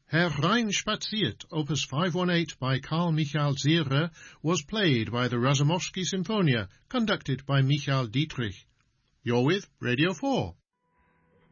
Herr Rhein spaziert, Opus 518 by Carl Michael Zierer, was played by the Razumovsky Sinfonia, conducted by Michael Dietrich. You're with Radio 4.